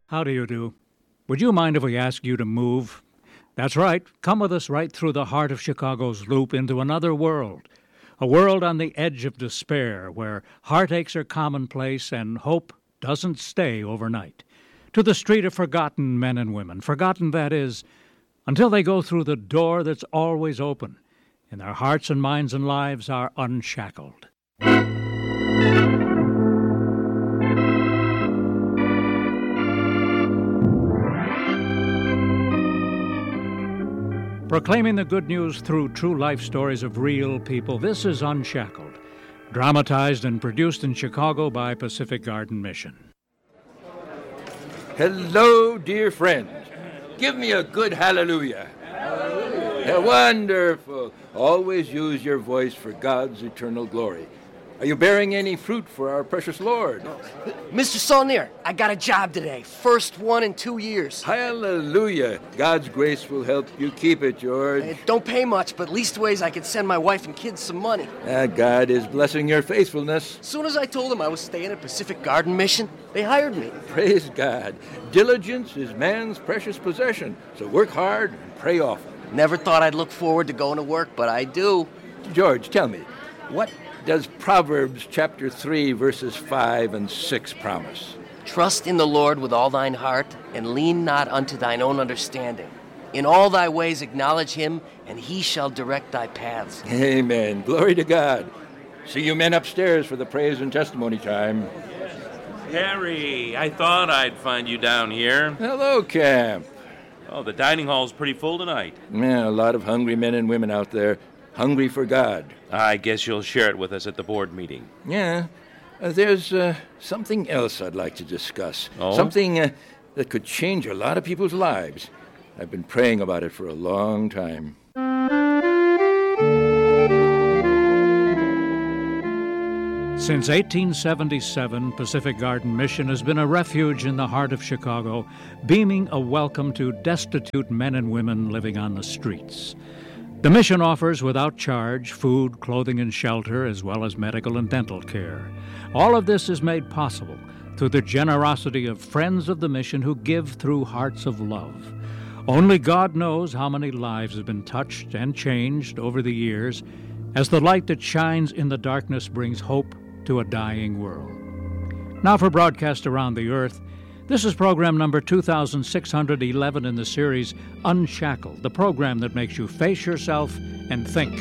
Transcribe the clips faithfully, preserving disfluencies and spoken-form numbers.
How do you do? Would you mind if we asked you to move? That's right. Come with us right through the heart of Chicago's Loop into another world. A world on the edge of despair where heartaches are commonplace and hope doesn't stay overnight. To the street of forgotten men and women, forgotten, that is, until they go through the door that's always open, and their hearts and minds and lives are unshackled. Proclaiming the good news through true life stories of real people, this is Unshackled, dramatized and produced in Chicago by Pacific Garden Mission. Hello, dear friend. Give me a good hallelujah. Hallelujah. Wonderful. Always use your voice for God's eternal glory. Are you bearing any fruit for our precious Lord? Mister Saulnier, I got a job today. First one in two years. Hallelujah. God's grace will help you keep it, George. It don't pay much, but leastways I can send my wife and kids some money. Uh, God is blessing your faithfulness. As soon as I told them I was staying at Pacific Garden Mission, they hired me. Praise God. Diligence is man's precious possession, so work hard and pray often. Never thought I'd look forward to going to work, but I do. George, tell me, what does Proverbs chapter three, verses five and six promise? Trust in the Lord with all thine heart, and lean not unto thine own understanding. In all thy ways acknowledge him, and he shall direct thy paths. Amen. Glory to God. See you men upstairs for the praise and testimony time. Harry, I thought I'd find you down here. Hello, Camp. Oh, the dining hall's pretty full tonight. Yeah, a lot of hungry men and women out there, hungry for God. I guess you'll share it with us at the board meeting. Yeah. Uh, there's uh, something else I'd like to discuss. Oh? Something uh, that could change a lot of people's lives. I've been praying about it for a long time. Since eighteen seventy-seven, Pacific Garden Mission has been a refuge in the heart of Chicago, beaming a welcome to destitute men and women living on the streets. The mission offers, without charge, food, clothing, and shelter, as well as medical and dental care. All of this is made possible through the generosity of friends of the mission who give through hearts of love. Only God knows how many lives have been touched and changed over the years as the light that shines in the darkness brings hope to a dying world. Now for broadcast around the earth, this is program number two thousand six hundred eleven in the series Unshackled, the program that makes you face yourself and think.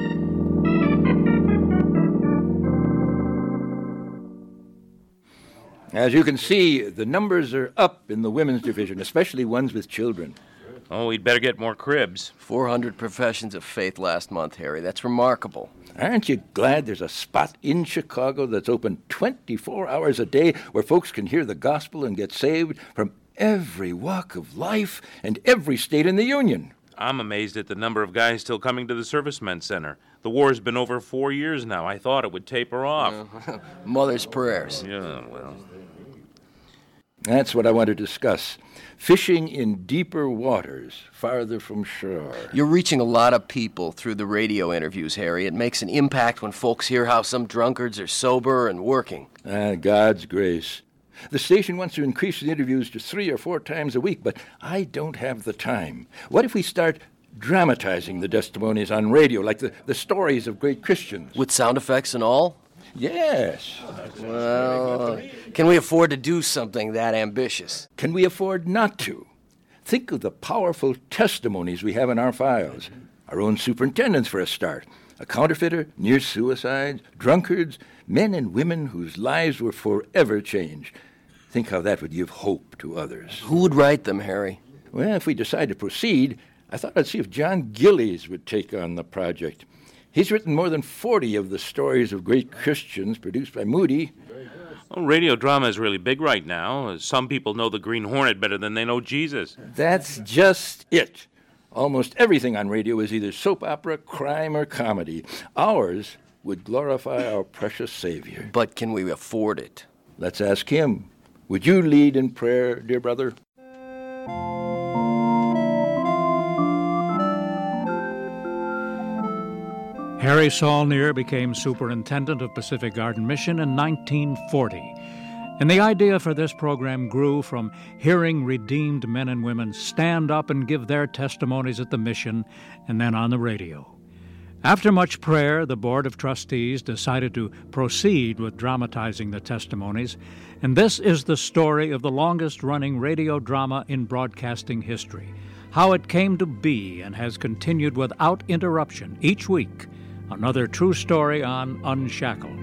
As you can see, the numbers are up in the women's division, especially ones with children. Oh, we'd better get more cribs. four hundred professions of faith last month, Harry. That's remarkable. Aren't you glad there's a spot in Chicago that's open twenty-four hours a day where folks can hear the gospel and get saved from every walk of life and every state in the Union? I'm amazed at the number of guys still coming to the Servicemen's Center. The war's been over four years now. I thought it would taper off. Uh, mother's prayers. Yeah, well. That's what I want to discuss. Fishing in deeper waters, farther from shore. You're reaching a lot of people through the radio interviews, Harry. It makes an impact when folks hear how some drunkards are sober and working. Ah, God's grace. The station wants to increase the interviews to three or four times a week, but I don't have the time. What if we start dramatizing the testimonies on radio, like the, the stories of great Christians? With sound effects and all? Yes. Well, can we afford to do something that ambitious? Can we afford not to? Think of the powerful testimonies we have in our files. Our own superintendents, for a start. A counterfeiter, near suicides, drunkards, men and women whose lives were forever changed. Think how that would give hope to others. Who would write them, Harry? Well, if we decide to proceed, I thought I'd see if John Gillies would take on the project. He's written more than forty of the stories of great Christians produced by Moody. Well, radio drama is really big right now. Some people know the Green Hornet better than they know Jesus. That's just it. Almost everything on radio is either soap opera, crime, or comedy. Ours would glorify our precious Savior. But can we afford it? Let's ask him. Would you lead in prayer, dear brother? Harry Saulnier became superintendent of Pacific Garden Mission in nineteen forty. And the idea for this program grew from hearing redeemed men and women stand up and give their testimonies at the mission and then on the radio. After much prayer, the Board of Trustees decided to proceed with dramatizing the testimonies, and this is the story of the longest-running radio drama in broadcasting history, how it came to be and has continued without interruption each week. Another true story on Unshackled.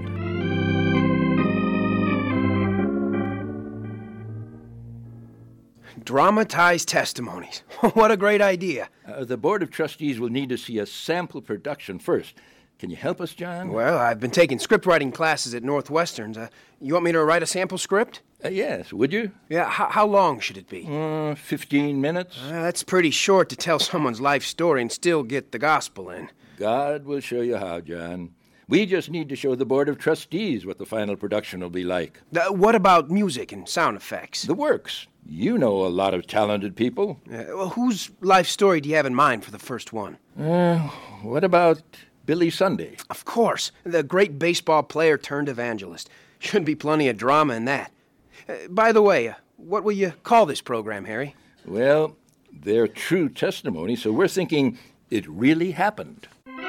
Dramatized testimonies. What a great idea. Uh, the Board of Trustees will need to see a sample production first. Can you help us, John? Well, I've been taking script writing classes at Northwestern's. Uh, you want me to write a sample script? Uh, yes, would you? Yeah, h- how long should it be? Uh, fifteen minutes. Uh, that's pretty short to tell someone's life story and still get the gospel in. God will show you how, John. We just need to show the Board of Trustees what the final production will be like. Uh, what about music and sound effects? The works. You know a lot of talented people. Uh, well, whose life story do you have in mind for the first one? Uh, what about Billy Sunday? Of course. The great baseball player turned evangelist. Should be plenty of drama in that. Uh, by the way, uh, what will you call this program, Harry? Well, they're true testimony, so we're thinking it really happened.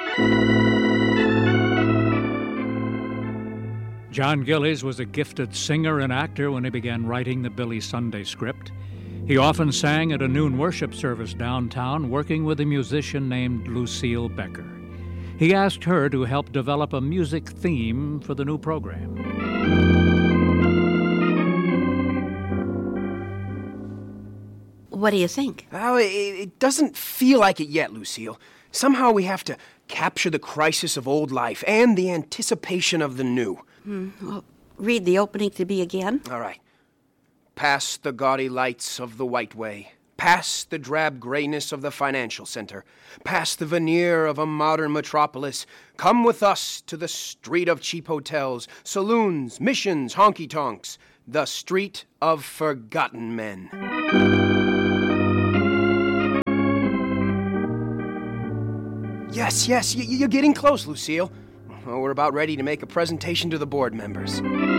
John Gillies was a gifted singer and actor when he began writing the Billy Sunday script. He often sang at a noon worship service downtown, working with a musician named Lucille Becker. He asked her to help develop a music theme for the new program. What do you think? Oh, it, it doesn't feel like it yet, Lucille. Somehow we have to capture the crisis of old life and the anticipation of the new. Hmm. Well, read the opening to me again. All right. Past the gaudy lights of the White Way, past the drab grayness of the financial center, past the veneer of a modern metropolis, come with us to the street of cheap hotels, saloons, missions, honky-tonks, the street of forgotten men. Yes, yes, y- you're getting close, Lucille. Well, we're about ready to make a presentation to the board members.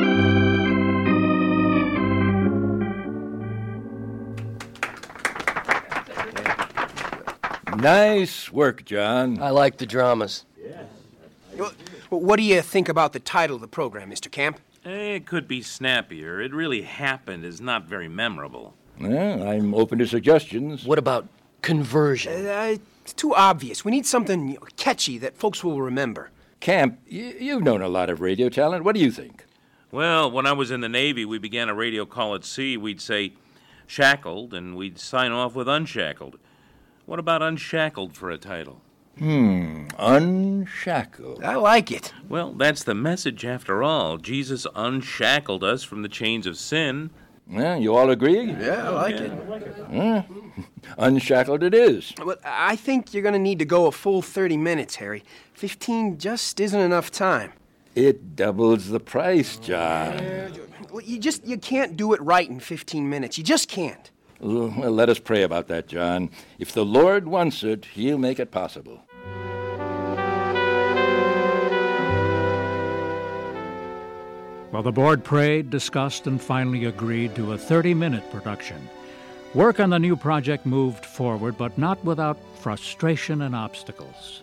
Nice work, John. I like the dramas. Well, what do you think about the title of the program, Mister Camp? It could be snappier. It really happened is not very memorable. Well, I'm open to suggestions. What about conversion? Uh, it's too obvious. We need something you know, catchy that folks will remember. Camp, y- you've known a lot of radio talent. What do you think? Well, when I was in the Navy, we began a radio call at sea. We'd say shackled, and we'd sign off with unshackled. What about unshackled for a title? Hmm, unshackled. I like it. Well, that's the message after all. Jesus unshackled us from the chains of sin. Well, you all agree? Yeah, I like it. Hmm. Unshackled it is. Well, I think you're going to need to go a full thirty minutes, Harry. fifteen just isn't enough time. It doubles the price, John. Well, you just you can't do it right in fifteen minutes. You just can't. Well, let us pray about that, John. If the Lord wants it, He'll make it possible. Well, the board prayed, discussed, and finally agreed to a thirty-minute production. Work on the new project moved forward, but not without frustration and obstacles.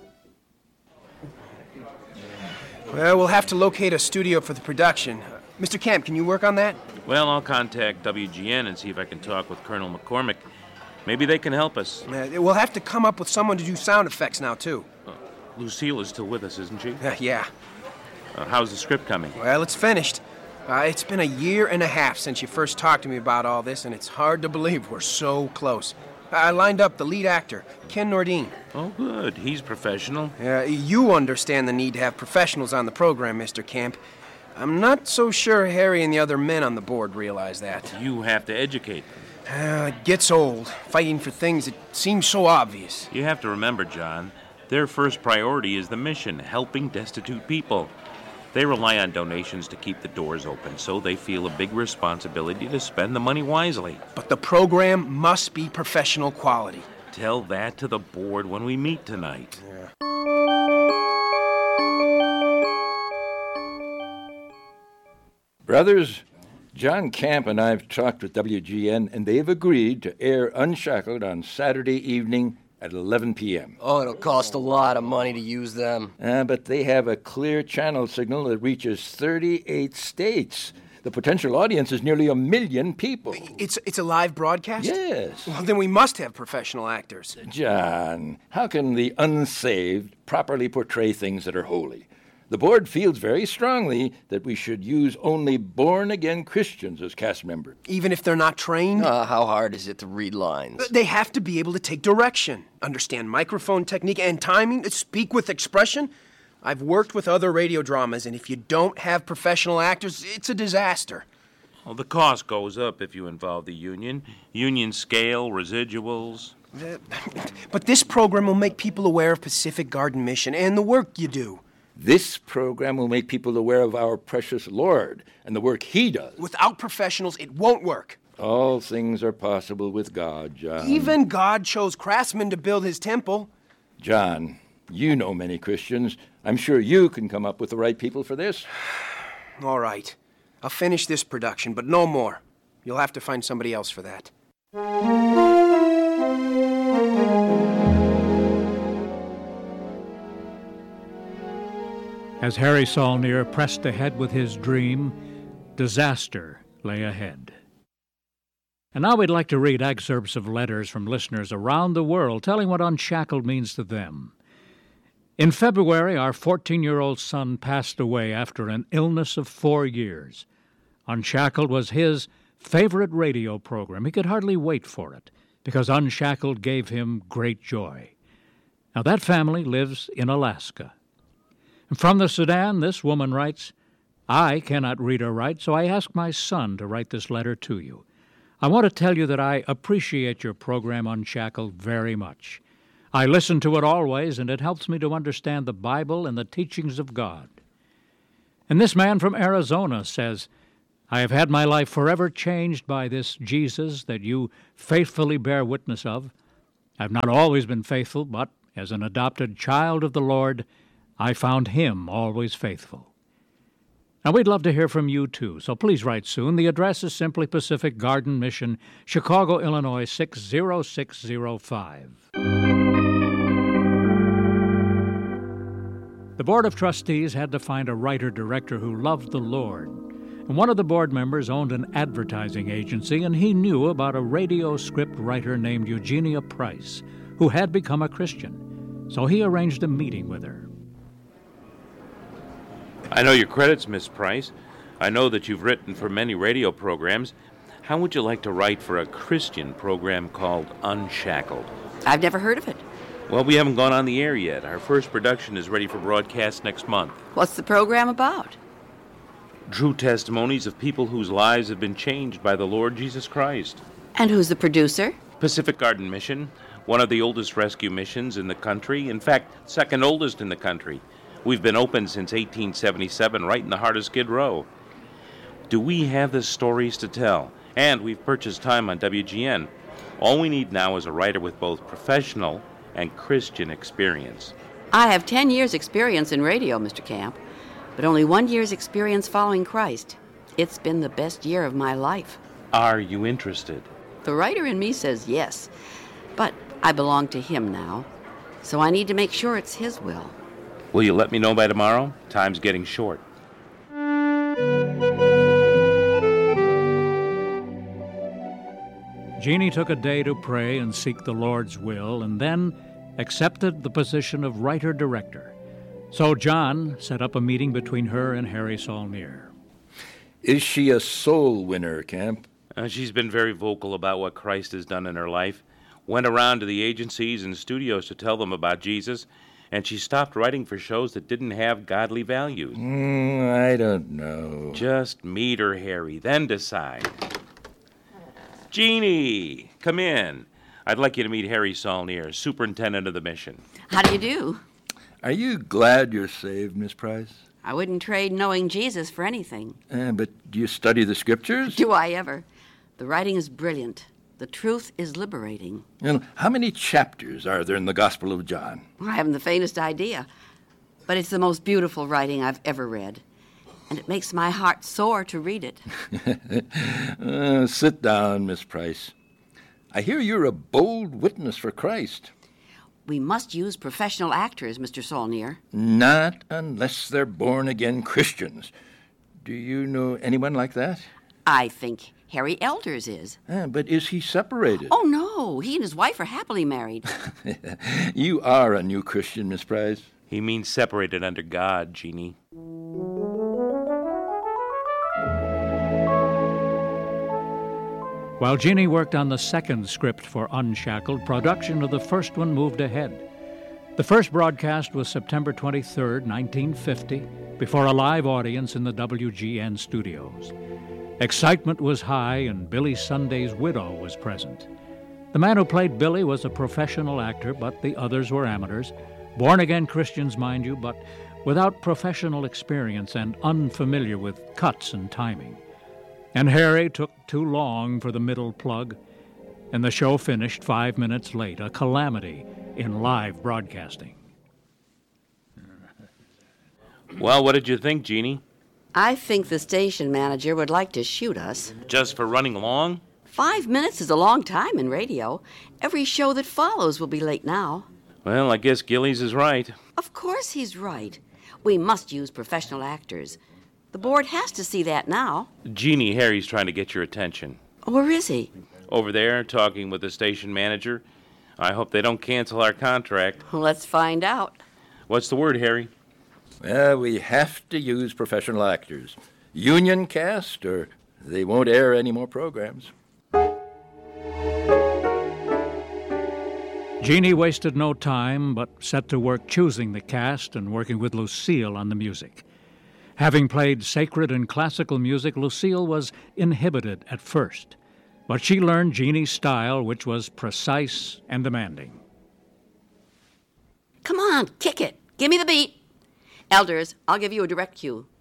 Well, we'll have to locate a studio for the production. Uh, Mister Camp, can you work on that? Well, I'll contact W G N and see if I can talk with Colonel McCormick. Maybe they can help us. Uh, we'll have to come up with someone to do sound effects now, too. Uh, Lucille is still with us, isn't she? Uh, yeah. Uh, how's the script coming? Well, it's finished. Uh, it's been a year and a half since you first talked to me about all this, and it's hard to believe we're so close. I lined up the lead actor, Ken Nordine. Oh, good. He's professional. Uh, you understand the need to have professionals on the program, Mister Camp. I'm not so sure Harry and the other men on the board realize that. You have to educate them. Uh, it gets old, fighting for things that seem so obvious. You have to remember, John, their first priority is the mission, helping destitute people. They rely on donations to keep the doors open, so they feel a big responsibility to spend the money wisely. But the program must be professional quality. Tell that to the board when we meet tonight. Yeah. Brothers, John Camp and I have talked with W G N, and they've agreed to air Unshackled on Saturday evening at eleven p.m. Oh, it'll cost a lot of money to use them. Uh, but they have a clear channel signal that reaches thirty-eight states. The potential audience is nearly a million people. It's it's a live broadcast? Yes. Well, then we must have professional actors. John, how can the unsaved properly portray things that are holy? The board feels very strongly that we should use only born-again Christians as cast members. Even if they're not trained? Uh, how hard is it to read lines? They have to be able to take direction, understand microphone technique and timing, speak with expression. I've worked with other radio dramas, and if you don't have professional actors, it's a disaster. Well, the cost goes up if you involve the union. Union scale, residuals. Uh, but this program will make people aware of Pacific Garden Mission and the work you do. This program will make people aware of our precious Lord and the work He does. Without professionals, it won't work. All things are possible with God, John. Even God chose craftsmen to build His temple. John, you know many Christians. I'm sure you can come up with the right people for this. All right. I'll finish this production, but no more. You'll have to find somebody else for that. As Harry Saulnier pressed ahead with his dream, disaster lay ahead. And now we'd like to read excerpts of letters from listeners around the world telling what Unshackled means to them. In February, our fourteen-year-old son passed away after an illness of four years. Unshackled was his favorite radio program. He could hardly wait for it because Unshackled gave him great joy. Now, that family lives in Alaska. From the Sudan, this woman writes, I cannot read or write, so I asked my son to write this letter to you. I want to tell you that I appreciate your program Unshackled very much. I listen to it always, and it helps me to understand the Bible and the teachings of God. And this man from Arizona says, I have had my life forever changed by this Jesus that you faithfully bear witness of. I've not always been faithful, but as an adopted child of the Lord, I found Him always faithful. Now, we'd love to hear from you, too, so please write soon. The address is simply Pacific Garden Mission, Chicago, Illinois, six zero six zero five. The Board of Trustees had to find a writer-director who loved the Lord. And one of the board members owned an advertising agency, and he knew about a radio script writer named Eugenia Price, who had become a Christian. So he arranged a meeting with her. I know your credits, Miss Price. I know that you've written for many radio programs. How would you like to write for a Christian program called Unshackled? I've never heard of it. Well, we haven't gone on the air yet. Our first production is ready for broadcast next month. What's the program about? True testimonies of people whose lives have been changed by the Lord Jesus Christ. And who's the producer? Pacific Garden Mission, one of the oldest rescue missions in the country. In fact, second oldest in the country. We've been open since eighteen seventy-seven, right in the heart of Skid Row. Do we have the stories to tell? And we've purchased time on W G N. All we need now is a writer with both professional and Christian experience. I have ten years' experience in radio, Mister Camp, but only one year's experience following Christ. It's been the best year of my life. Are you interested? The writer in me says yes, but I belong to Him now, so I need to make sure it's His will. Will you let me know by tomorrow? Time's getting short. Jeannie took a day to pray and seek the Lord's will, and then accepted the position of writer-director. So John set up a meeting between her and Harry Saulnier. Is she a soul winner, Camp? Uh, she's been very vocal about what Christ has done in her life. Went around to the agencies and studios to tell them about Jesus, and she stopped writing for shows that didn't have godly values. Mm, I don't know. Just meet her, Harry, then decide. Jeannie, come in. I'd like you to meet Harry Saulnier, superintendent of the mission. How do you do? Are you glad you're saved, Miss Price? I wouldn't trade knowing Jesus for anything. Uh, but do you study the scriptures? Do I ever? The writing is brilliant. The truth is liberating. You know, how many chapters are there in the Gospel of John? I haven't the faintest idea, but it's the most beautiful writing I've ever read. and it makes my heart sore to read it. uh, sit down, Miss Price. I hear you're a bold witness for Christ. We must use professional actors, Mister Saulnier. Not unless they're born-again Christians. Do you know anyone like that? I think Harry Elders is. Ah, but is he separated? Oh, no. He and his wife are happily married. You are a new Christian, Miss Price. He means separated under God, Jeannie. While Jeannie worked on the second script for Unshackled, production of the first one moved ahead. The first broadcast was September twenty-third, nineteen fifty, before a live audience in the W G N studios. Excitement was high, and Billy Sunday's widow was present. The man who played Billy was a professional actor, but the others were amateurs. Born-again Christians, mind you, but without professional experience and unfamiliar with cuts and timing. And Harry took too long for the middle plug, and the show finished five minutes late, a calamity in live broadcasting. Well, what did you think, Jeannie? I think the station manager would like to shoot us. Just for running long? Five minutes is a long time in radio. Every show that follows will be late now. Well, I guess Gillies is right. Of course he's right. We must use professional actors. The board has to see that now. Jeannie, Harry's trying to get your attention. Where is he? Over there, talking with the station manager. I hope they don't cancel our contract. Let's find out. What's the word, Harry? Well, we have to use professional actors. Union cast, or they won't air any more programs. Jeannie wasted no time, but set to work choosing the cast and working with Lucille on the music. Having played sacred and classical music, Lucille was inhibited at first, but she learned Jeannie's style, which was precise and demanding. Come on, kick it. Give me the beat. Elders, I'll give you a direct cue.